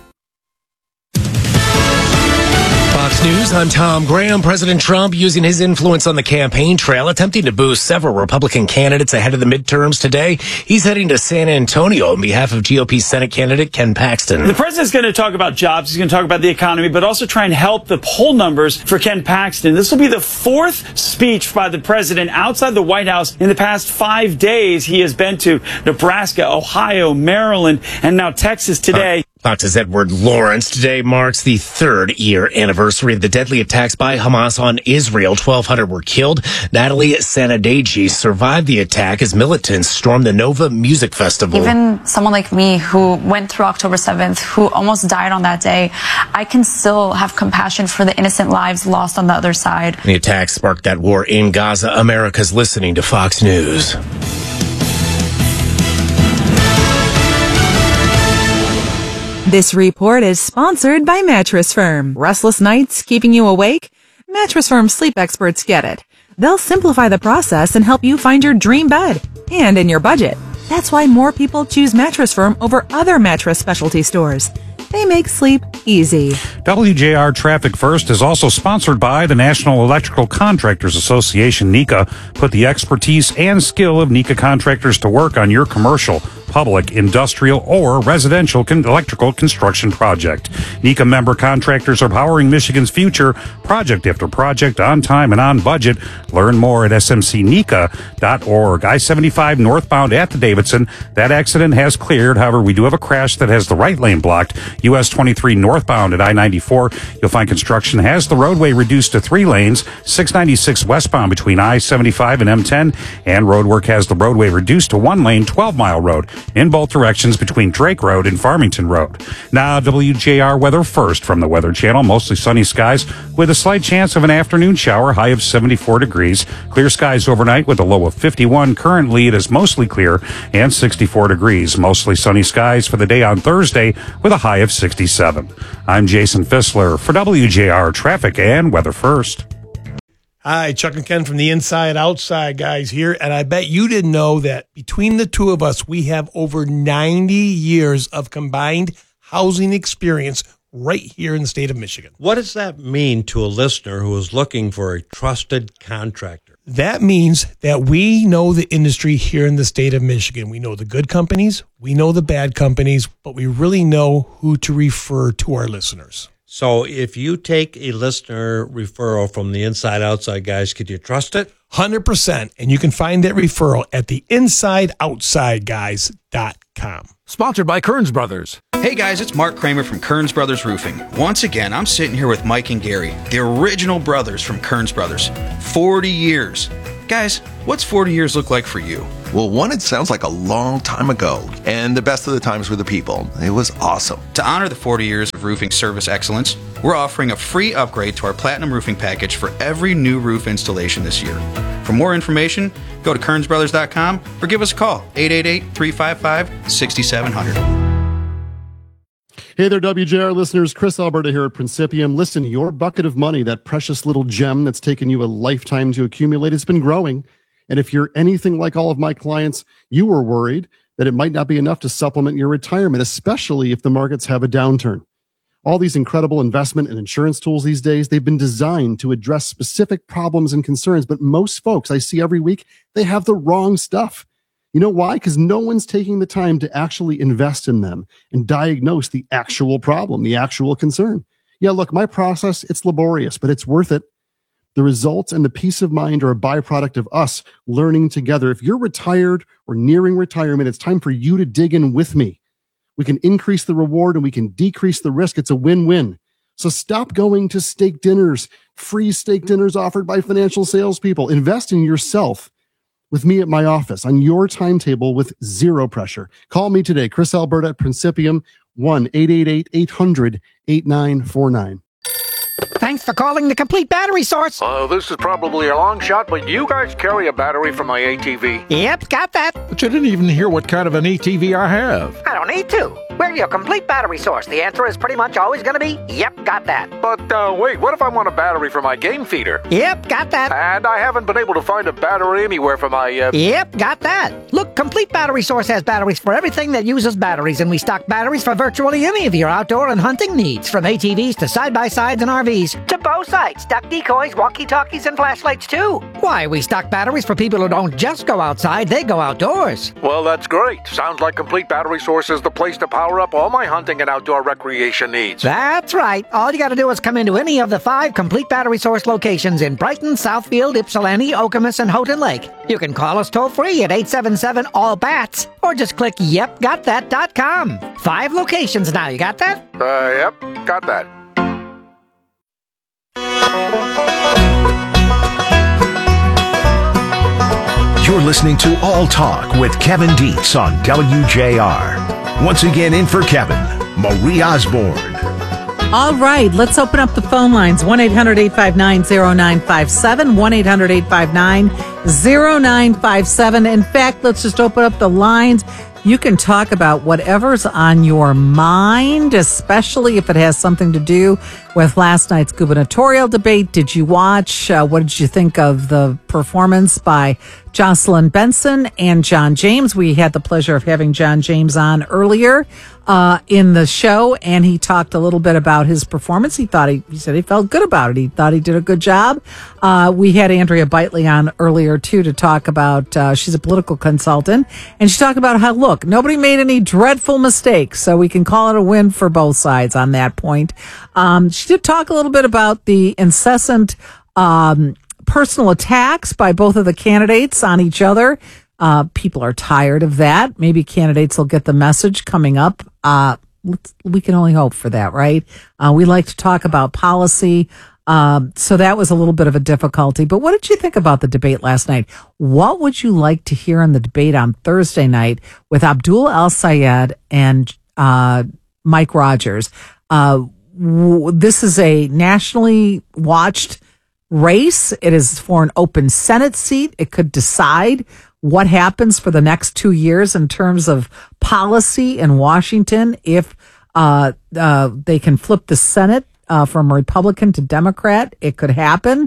Fox News, I'm Tom Graham. President Trump using his influence on the campaign trail, attempting to boost several Republican candidates ahead of the midterms today. He's heading to San Antonio on behalf of G O P Senate candidate Ken Paxton. The president's going to talk about jobs. He's going to talk about the economy, but also try and help the poll numbers for Ken Paxton. This will be the fourth speech by the president outside the White House in the past five days. He has been to Nebraska, Ohio, Maryland, and now Texas today. Uh- Fox's Edward Lawrence. Today marks the third year anniversary of the deadly attacks by Hamas on Israel. twelve hundred were killed. Natalie Sanadegi survived the attack as militants stormed the Nova Music Festival. Even someone like me who went through October seventh, who almost died on that day, I can still have compassion for the innocent lives lost on the other side. The attack sparked that war in Gaza. America's listening to Fox News. This report is sponsored by Mattress Firm. Restless nights keeping you awake? Mattress Firm sleep experts get it. They'll simplify the process and help you find your dream bed, and in your budget. That's why more people choose Mattress Firm over other mattress specialty stores. They make sleep easy. W J R Traffic First is also sponsored by the National Electrical Contractors Association, NECA. Put the expertise and skill of NECA contractors to work on your commercial, public, industrial, or residential con- electrical construction project. NECA member contractors are powering Michigan's future, project after project, on time and on budget. Learn more at s m c nica dot org. I seventy-five northbound at the Davidson. That accident has cleared. However, we do have a crash that has the right lane blocked. U S twenty-three northbound at I ninety-four. You'll find construction has the roadway reduced to three lanes. six ninety-six westbound between I seventy-five and M ten. And roadwork has the roadway reduced to one lane, twelve mile road in both directions between Drake Road and Farmington Road. Now, W J R weather first from the Weather Channel. Mostly sunny skies with a slight chance of an afternoon shower, high of seventy-four degrees. Clear skies overnight with a low of fifty-one. Currently, it is mostly clear and sixty-four degrees. Mostly sunny skies for the day on Thursday with a high of sixty-seven. I'm Jason Fissler for W J R Traffic and Weather First. Hi, Chuck and Ken from the Inside Outside Guys here, and I bet you didn't know that between the two of us, we have over ninety years of combined housing experience right here in the state of Michigan. What does that mean to a listener who is looking for a trusted contractor? That means that we know the industry here in the state of Michigan. We know the good companies, we know the bad companies, but we really know who to refer to our listeners. So if you take a listener referral from the Inside Outside guys, could you trust it? one hundred percent. And you can find that referral at the inside outside guys dot com. Sponsored by Kearns Brothers. Hey guys, it's Mark Kramer from Kearns Brothers Roofing. Once again, I'm sitting here with Mike and Gary, the original brothers from Kearns Brothers. forty years. Guys, what's forty years look like for you? Well, one, it sounds like a long time ago, and the best of the times were the people. It was awesome. To honor the forty years of roofing service excellence, we're offering a free upgrade to our Platinum Roofing Package for every new roof installation this year. For more information, go to kearns brothers dot com or give us a call, eight eight eight, three five five, six seven zero zero. Hey there, W J R listeners. Chris Alberta here at Principium. Listen, your bucket of money, that precious little gem that's taken you a lifetime to accumulate, has been growing. And if you're anything like all of my clients, you were worried that it might not be enough to supplement your retirement, especially if the markets have a downturn. All these incredible investment and insurance tools these days, they've been designed to address specific problems and concerns. But most folks I see every week, they have the wrong stuff. You know why? Because no one's taking the time to actually invest in them and diagnose the actual problem, the actual concern. Yeah, look, my process, it's laborious, but it's worth it. The results and the peace of mind are a byproduct of us learning together. If you're retired or nearing retirement, it's time for you to dig in with me. We can increase the reward and we can decrease the risk. It's a win-win. So stop going to steak dinners, free steak dinners offered by financial salespeople. Invest in yourself with me at my office on your timetable with zero pressure. Call me today, Chris Alberta at Principium, one eight eight eight, eight hundred, eight nine four nine. Thanks for calling the Complete Battery Source. Uh, this is probably a long shot, but you guys carry a battery for my A T V. Yep, got that. But you didn't even hear what kind of an A T V I have. I don't need to. We're your Complete Battery Source. The answer is pretty much always going to be, yep, got that. But uh, wait, what if I want a battery for my game feeder? Yep, got that. And I haven't been able to find a battery anywhere for my... Uh... Yep, got that. Look, Complete Battery Source has batteries for everything that uses batteries, and we stock batteries for virtually any of your outdoor and hunting needs, from A T Vs to side-by-sides and R Vs, to bow sights, duck decoys, walkie-talkies, and flashlights, too. Why, we stock batteries for people who don't just go outside, they go outdoors. Well, that's great. Sounds like Complete Battery Source is the place to power up all my hunting and outdoor recreation needs. That's right. All you got to do is come into any of the five Complete Battery Source locations in Brighton, Southfield, Ypsilanti, Okemos, and Houghton Lake. You can call us toll-free at eight seven seven, all bats, or just click yep got that dot com. Five locations now. You got that? Uh, yep, got that. You're listening to All Talk with Kevin Dietz on W J R. Once again, in for Kevin, Marie Osborne. All right, let's open up the phone lines. one eight hundred, eight five nine, zero nine five seven, one eight hundred, eight five nine, zero nine five seven. In fact, let's just open up the lines. You can talk about whatever's on your mind, especially if it has something to do with last night's gubernatorial debate. Did you watch? Uh, what did you think of the performance by Jocelyn Benson and John James? We had the pleasure of having John James on earlier uh, in the show, and he talked a little bit about his performance. He thought he, he said he felt good about it. He thought he did a good job. Uh, we had Andrea Bitely on earlier, too, to talk about, uh, she's a political consultant, and she talked about how, look, nobody made any dreadful mistakes, so we can call it a win for both sides on that point. Um, she did talk a little bit about the incessant um, personal attacks by both of the candidates on each other. Uh, people are tired of that. Maybe candidates will get the message coming up. Uh, let's, we can only hope for that, right? Uh, we like to talk about policy. Um, so that was a little bit of a difficulty. But what did you think about the debate last night? What would you like to hear in the debate on Thursday night with Abdul El-Sayed and uh, Mike Rogers? Uh, w- this is a nationally watched race. It is for an open Senate seat. It could decide what happens for the next two years in terms of policy in Washington if uh, uh, they can flip the Senate uh, from Republican to Democrat. It could happen.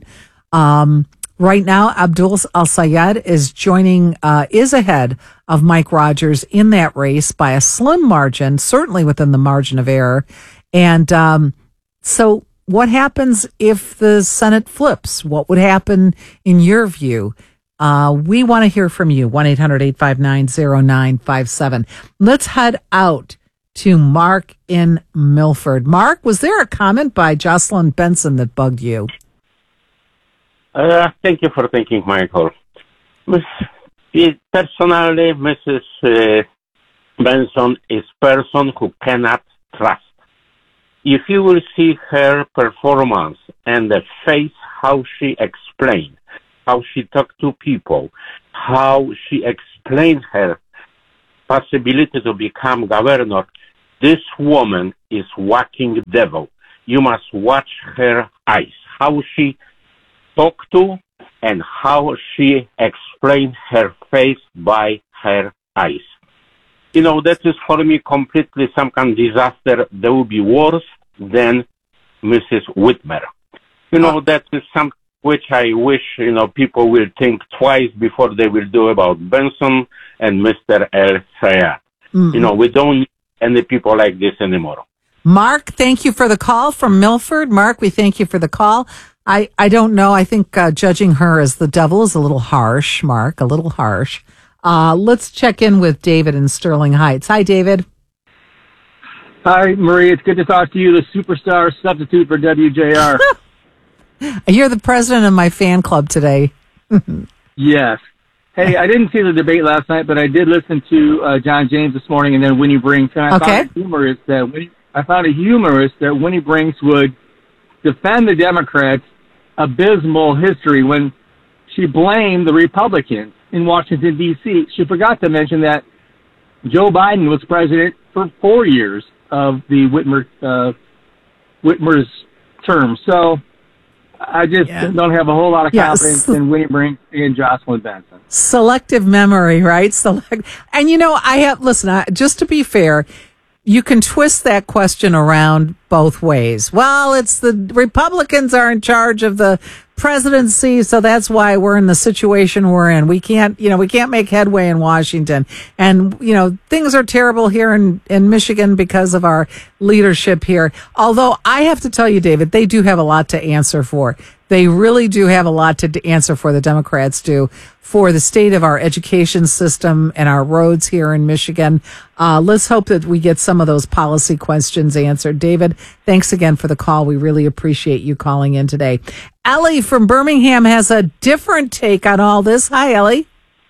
Um, right now, Abdul El-Sayed is joining, uh, is ahead of Mike Rogers in that race by a slim margin, certainly within the margin of error. And um, so what happens if the Senate flips? What would happen in your view? Uh, we want to hear from you. one eight hundred, eight five nine, zero nine five seven. Let's head out to Mark in Milford. Mark, was there a comment by Jocelyn Benson that bugged you? Uh, thank you for taking my call. Miss, personally, Missus Uh, Benson is person who cannot trust. If you will see her performance and the face, how she explained, how she talked to people, how she explained her possibility to become governor, this woman is walking devil. You must watch her eyes, how she talked to and how she explained her face by her eyes. You know, that is for me completely some kind of disaster. That will be worse than Missus Whitmer. You know, that is something which I wish, you know, people will think twice before they will do about Benson and Mister El Sayed. Mm-hmm. You know, we don't need any people like this anymore. Mark, thank you for the call from Milford. Mark, we thank you for the call. I, I don't know. I think uh, judging her as the devil is a little harsh, Mark, a little harsh. Uh, let's check in with David in Sterling Heights. Hi, David. Hi, Marie. It's good to talk to you, the superstar substitute for W J R. You're the president of my fan club today. Yes. Hey, I didn't see the debate last night, but I did listen to uh, John James this morning and then Winnie Brinks. And I okay. found it humorous that Winnie, I found it humorous that Winnie Brinks would defend the Democrats' abysmal history when she blamed the Republicans in Washington, D C She forgot to mention that Joe Biden was president for four years of the Whitmer uh, Whitmer's term. So I just yeah. don't have a whole lot of confidence yes. in Winnie Brinks and Jocelyn Benson. Selective memory, right? Select, and you know, I have listen. I, just to be fair, you can twist that question around both ways. Well, it's the Republicans are in charge of the presidency, so that's why we're in the situation we're in. We can't, you know, we can't make headway in Washington. And, you know, things are terrible here in, in Michigan because of our leadership here. Although I have to tell you, David, they do have a lot to answer for. They really do have a lot to answer for, the Democrats do, for the state of our education system and our roads here in Michigan. Uh, let's hope that we get some of those policy questions answered. David, thanks again for the call. We really appreciate you calling in today. Ellie from Birmingham has a different take on all this. Hi, Ellie.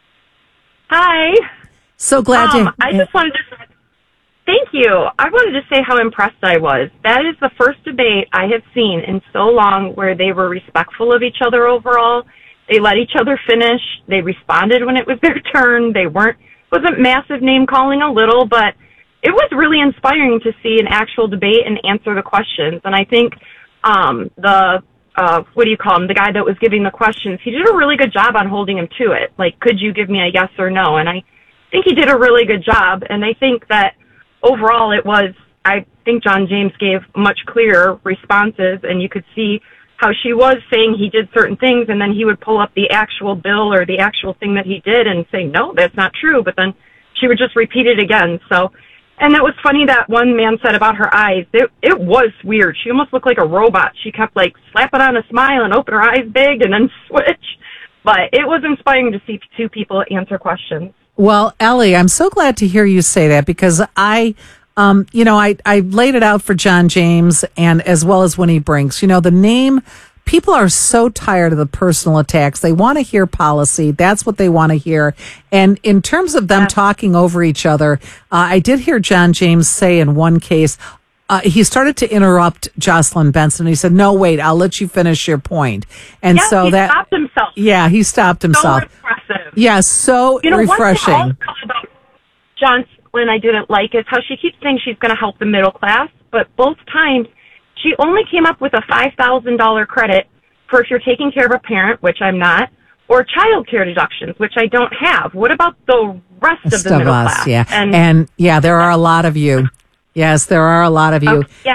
Hi. So glad um, to... I just wanted to... Thank you. I wanted to say how impressed I was. That is the first debate I have seen in so long where they were respectful of each other overall. They let each other finish. They responded when it was their turn. They weren't, wasn't massive name calling a little, but it was really inspiring to see an actual debate and answer the questions. And I think um, the, uh, what do you call him, the guy that was giving the questions, he did a really good job on holding him to it. Like, could you give me a yes or no? And I think he did a really good job. And I think that overall it was, I think John James gave much clearer responses, and you could see how she was saying he did certain things, and then he would pull up the actual bill or the actual thing that he did and say, no, that's not true. But then she would just repeat it again. So, and it was funny that one man said about her eyes. It, it was weird. She almost looked like a robot. She kept like slapping on a smile and open her eyes big and then switch. But it was inspiring to see two people answer questions. Well, Ellie, I'm so glad to hear you say that, because I, um, you know, I, I laid it out for John James and as well as Winnie Brinks. You know, the name, people are so tired of the personal attacks. They want to hear policy. That's what they want to hear. And in terms of them yeah. talking over each other, uh, I did hear John James say in one case, Uh, he started to interrupt Jocelyn Benson. He said, no, wait, I'll let you finish your point. And yeah, so he that stopped himself. Yeah, he stopped himself. So impressive. Yeah, so you know, refreshing. One thing I'll about Jocelyn I didn't like is how she keeps saying she's going to help the middle class, but both times she only came up with a five thousand dollars credit for if you're taking care of a parent, which I'm not, or child care deductions, which I don't have. What about the rest Rest of the of middle us, class? Yeah. And, and yeah, there are a lot of you. Yes, there are a lot of you. Oh, yeah.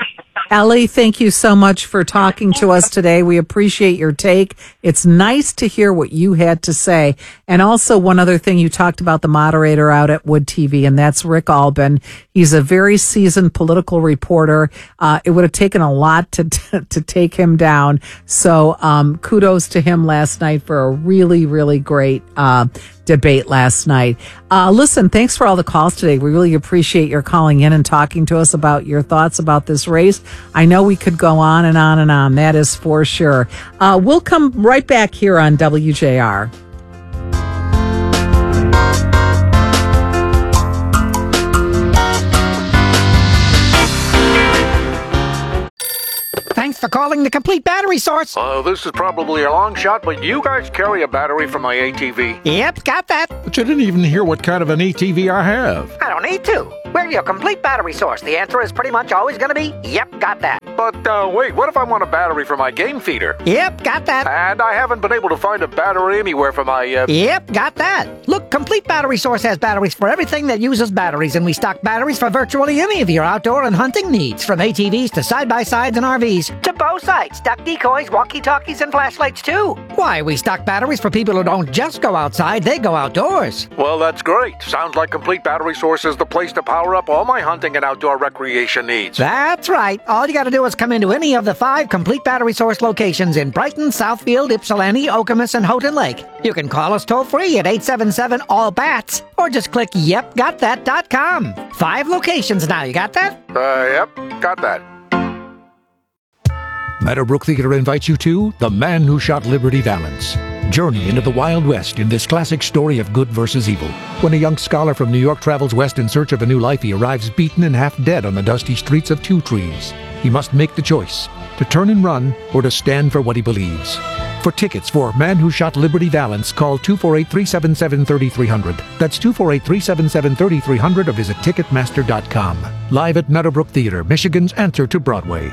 Ellie, thank you so much for talking to us today. We appreciate your take. It's nice to hear what you had to say. And also one other thing, you talked about the moderator out at Wood T V, and that's Rick Albin. He's a very seasoned political reporter. Uh, it would have taken a lot to to, to take him down. So um, kudos to him last night for a really, really great uh, debate last night. Uh, listen, thanks for all the calls today. We really appreciate your calling in and talking to us about your thoughts about this race. I know we could go on and on and on. That is for sure. Uh, we'll come right back here on W J R. Thanks for calling the Complete Battery Source. Uh, this is probably a long shot, but you guys carry a battery for my A T V? Yep, got that. But you didn't even hear what kind of an A T V I have. I don't need to. We're your Complete Battery Source. The answer is pretty much always going to be, yep, got that. But, uh, wait, what if I want a battery for my game feeder? Yep, got that. And I haven't been able to find a battery anywhere for my, uh... Yep, got that. Look, Complete Battery Source has batteries for everything that uses batteries, and we stock batteries for virtually any of your outdoor and hunting needs, from A T Vs to side-by-sides and R Vs, to bow sights, duck decoys, walkie-talkies, and flashlights, too. Why, we stock batteries for people who don't just go outside, they go outdoors. Well, that's great. Sounds like Complete Battery Source is the place to power up all my hunting and outdoor recreation needs. That's right. All you gotta do is come into any of the five Complete Battery Source locations in Brighton, Southfield, Ypsilanti, Okemos, and Houghton Lake. You can call us toll-free at eight seven seven, all bats, or just click yep got that dot com. Five locations now, you got that? Uh, yep, got that. Meadowbrook Theater invites you to The Man Who Shot Liberty Valance. Journey into the Wild West in this classic story of good versus evil. When a young scholar from New York travels west in search of a new life, he arrives beaten and half dead on the dusty streets of Two Trees. He must make the choice, to turn and run or to stand for what he believes. For tickets for Man Who Shot Liberty Valance, call two four eight, three seven seven, three three zero zero. That's two four eight, three seven seven, three three zero zero or visit Ticketmaster dot com. Live at Meadowbrook Theater, Michigan's answer to Broadway.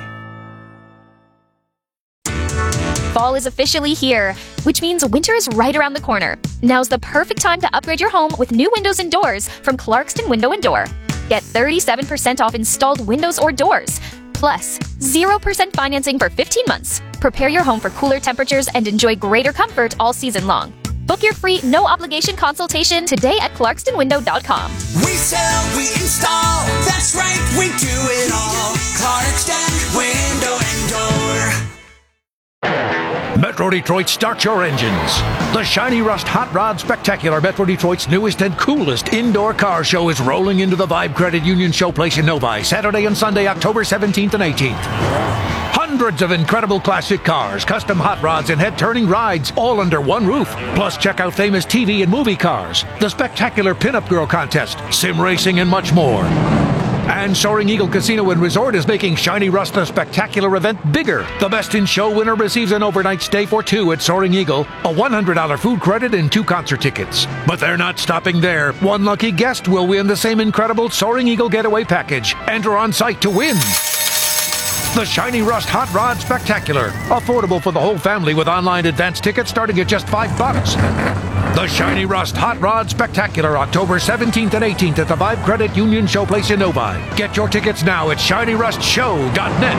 Fall is officially here, which means winter is right around the corner. Now's the perfect time to upgrade your home with new windows and doors from Clarkston Window and Door. Get thirty-seven percent off installed windows or doors, plus zero percent financing for fifteen months. Prepare your home for cooler temperatures and enjoy greater comfort all season long. Book your free, no-obligation consultation today at clarkston window dot com. We sell, we install, that's right, we do it all. Clarkston Window and Door. Metro Detroit, start your engines. The Shiny Rust Hot Rod Spectacular, Metro Detroit's newest and coolest indoor car show, is rolling into the Vibe Credit Union Showplace in Novi, Saturday and Sunday, October seventeenth and eighteenth. Hundreds of incredible classic cars, custom hot rods, and head-turning rides, all under one roof. Plus, check out famous T V and movie cars, the spectacular Pinup Girl Contest, sim racing, and much more. And Soaring Eagle Casino and Resort is making Shiny Rust the spectacular event bigger. The Best in Show winner receives an overnight stay for two at Soaring Eagle, a one hundred dollars food credit, and two concert tickets. But they're not stopping there. One lucky guest will win the same incredible Soaring Eagle Getaway Package. Enter on site to win. The Shiny Rust Hot Rod Spectacular. Affordable for the whole family with online advance tickets starting at just five bucks. The Shiny Rust Hot Rod Spectacular, October seventeenth and eighteenth at the Vibe Credit Union Showplace in Novi. Get your tickets now at shiny rust show dot net.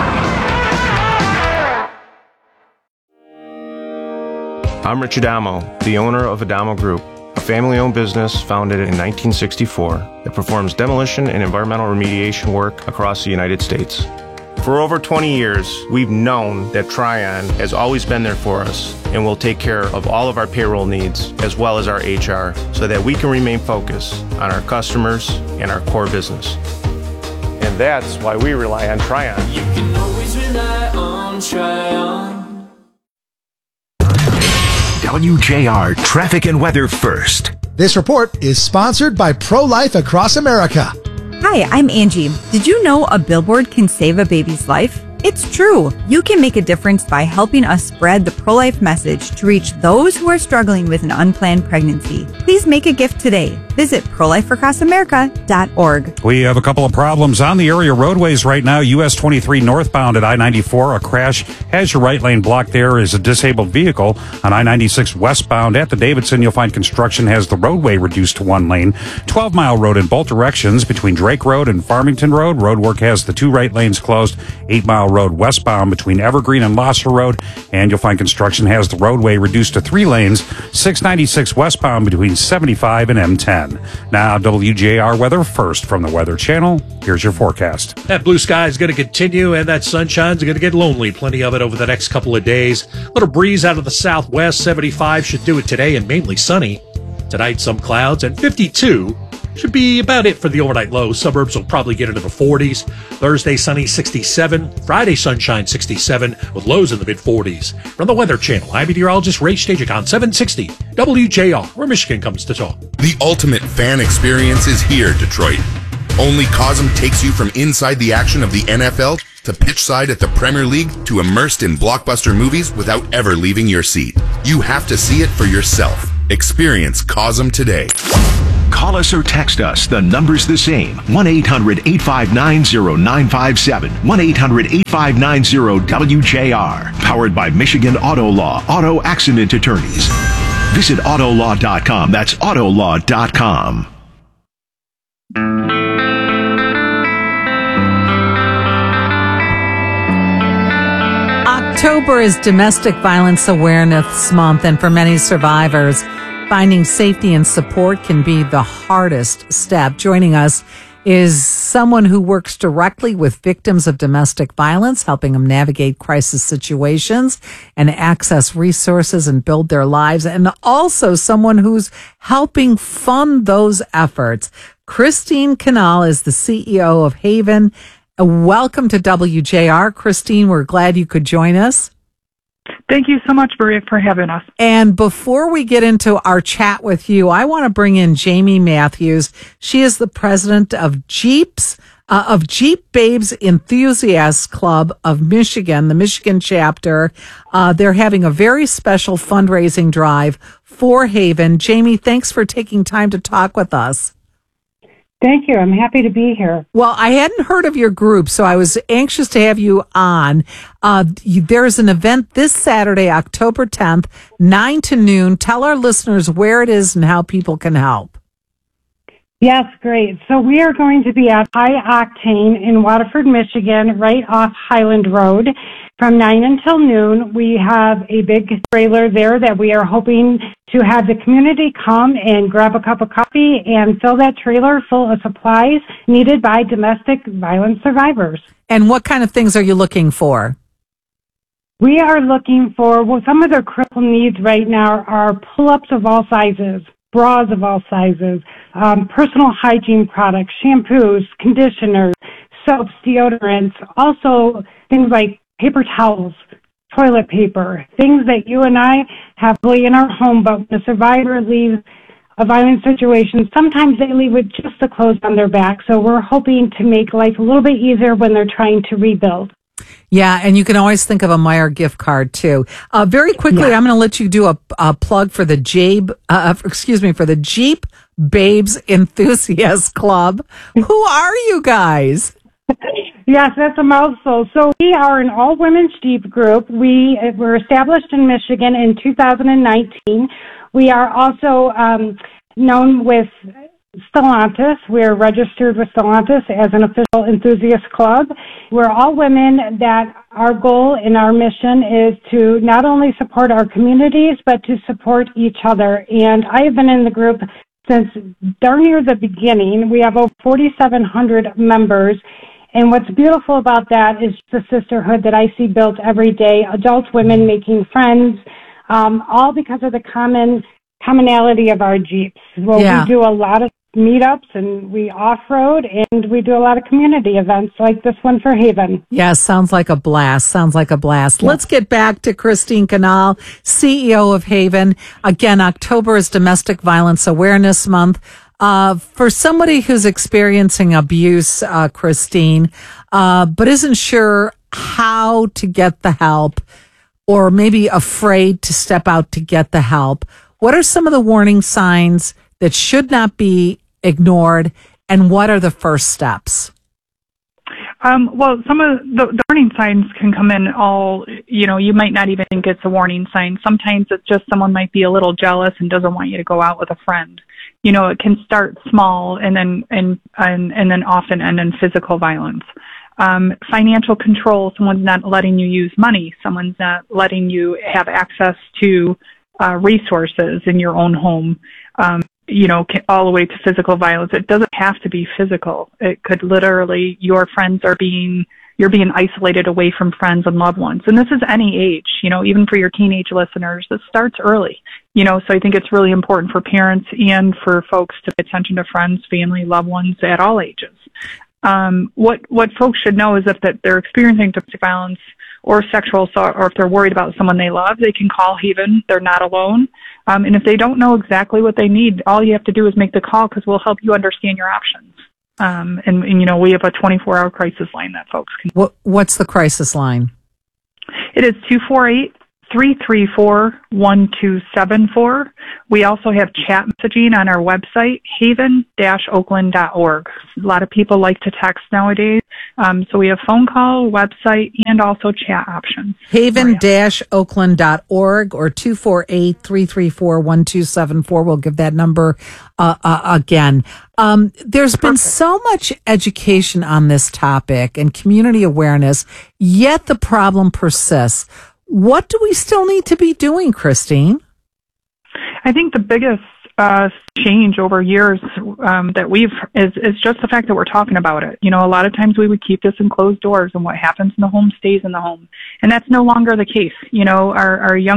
I'm Rich Adamo, the owner of Adamo Group, a family-owned business founded in nineteen sixty-four that performs demolition and environmental remediation work across the United States. For over twenty years, we've known that Tryon has always been there for us and will take care of all of our payroll needs as well as our H R so that we can remain focused on our customers and our core business. And that's why we rely on Tryon. You can always rely on Tryon. W J R Traffic and Weather First. This report is sponsored by Pro-Life Across America. Hi, I'm Angie. Did you know a billboard can save a baby's life? It's true. You can make a difference by helping us spread the pro-life message to reach those who are struggling with an unplanned pregnancy. Please make a gift today. Visit pro life across america dot org. We have a couple of problems on the area roadways right now. U S twenty-three northbound at I ninety-four. A crash has your right lane blocked. There is a disabled vehicle. On I ninety-six westbound at the Davidson, you'll find construction has the roadway reduced to one lane. twelve mile road in both directions between Drake Road and Farmington Road. Roadwork has the two right lanes closed. eight mile road westbound between Evergreen and Losser Road. And you'll find construction has the roadway reduced to three lanes. six ninety-six westbound between seventy-five and M ten. Now, W J R weather first from the Weather Channel. Here's your forecast. That blue sky is going to continue, and that sunshine's going to get lonely. Plenty of it over the next couple of days. Little breeze out of the southwest. seventy-five should do it today, and mainly sunny. Tonight, some clouds, and fifty-two should be about it for the overnight low. Suburbs will probably get into the forties. Thursday, sunny, sixty-seven. Friday, sunshine, sixty-seven, with lows in the mid-forties. From the Weather Channel, I'm meteorologist Ray Stajic on seven sixty W J R, where Michigan comes to talk. The ultimate fan experience is here, Detroit. Only Cosm takes you from inside the action of the N F L to pitch side at the Premier League to immersed in blockbuster movies without ever leaving your seat. You have to see it for yourself. Experience Cosm today. Call us or text us. The number's the same. one eight hundred eight five nine zero nine five seven. one eight hundred eight five nine zero W J R. Powered by Michigan Auto Law. Auto Accident Attorneys. Visit auto law dot com. That's auto law dot com. October is Domestic Violence Awareness Month, and for many survivors, finding safety and support can be the hardest step. Joining us is someone who works directly with victims of domestic violence, helping them navigate crisis situations and access resources and build their lives, and also someone who's helping fund those efforts. Christine Canal is the C E O of Haven. Welcome to W J R. Christine, we're glad you could join us. Thank you so much, Maria, for having us. And before we get into our chat with you, I want to bring in Jamie Matthews. She is the president of Jeeps, uh, of Jeep Babes Enthusiasts Club of Michigan, the Michigan chapter. Uh, they're having a very special fundraising drive for Haven. Jamie, thanks for taking time to talk with us. Thank you. I'm happy to be here. Well, I hadn't heard of your group, so I was anxious to have you on. Uh, you, there's an event this Saturday, October tenth, nine to noon. Tell our listeners where it is and how people can help. Yes, great. So we are going to be at High Octane in Waterford, Michigan, right off Highland Road from nine until noon. We have a big trailer there that we are hoping to have the community come and grab a cup of coffee and fill that trailer full of supplies needed by domestic violence survivors. And what kind of things are you looking for? We are looking for, well, some of their critical needs right now are pull-ups of all sizes, bras of all sizes, um, personal hygiene products, shampoos, conditioners, soaps, deodorants, also things like paper towels, toilet paper, things that you and I have really in our home, but when a survivor leaves a violent situation, sometimes they leave with just the clothes on their back. So we're hoping to make life a little bit easier when they're trying to rebuild. Yeah, and you can always think of a Meijer gift card too. Uh, very quickly, yeah. I'm going to let you do a, a plug for the Jabe, uh, excuse me, for the Jeep Babes Enthusiasts Club. Who are you guys? Yes, that's a mouthful. So we are an all-women's Jeep group. We were established in Michigan in two thousand nineteen. We are also um, known with Stellantis. We're registered with Stellantis as an official enthusiast club. We're all women that our goal and our mission is to not only support our communities, but to support each other. And I have been in the group since darn near the beginning. We have over forty-seven hundred members. And what's beautiful about that is the sisterhood that I see built every day, adult women making friends, um, all because of the common commonality of our Jeeps. Well, yeah. We do a lot of meetups and we off-road and we do a lot of community events like this one for Haven. Yeah, sounds like a blast. Sounds like a blast. Yeah. Let's get back to Christine Canal, C E O of Haven. Again, October is Domestic Violence Awareness Month. Uh, for somebody who's experiencing abuse, uh, Christine, uh, but isn't sure how to get the help, or maybe afraid to step out to get the help, what are some of the warning signs that should not be ignored, and what are the first steps? Um, well, some of the, the warning signs can come in all, you know, you might not even think it's a warning sign. Sometimes it's just someone might be a little jealous and doesn't want you to go out with a friend. You know, it can start small and then, and, and, and then often end in physical violence. Um, financial control, someone's not letting you use money. Someone's not letting you have access to uh, resources in your own home. Um, you know, all the way to physical violence. It doesn't have to be physical. It could literally, your friends are being, you're being isolated away from friends and loved ones. And this is any age, you know, even for your teenage listeners, this starts early, you know, so I think it's really important for parents and for folks to pay attention to friends, family, loved ones at all ages. Um, what, what folks should know is if that they're experiencing domestic violence or sexual assault, or if they're worried about someone they love, they can call Haven. They're not alone. Um, and if they don't know exactly what they need, all you have to do is make the call, because we'll help you understand your options. Um, and, and, you know, we have a twenty-four hour crisis line that folks can. What, what's the crisis line? It is two four eight, three three four, one two seven four. We also have chat messaging on our website, haven dash oakland dot org. A lot of people like to text nowadays. Um, so we have phone call, website, and also chat options. haven dash oakland dot org or two four eight, three three four, one two seven four. We'll give that number uh, uh, again. Um, there's been so much education on this topic and community awareness, yet the problem persists. What do we still need to be doing, Christine? I think the biggest uh, change over years um, that we've is, is just the fact that we're talking about it. You know, a lot of times we would keep this in closed doors, and what happens in the home stays in the home. And that's no longer the case. You know, our, our young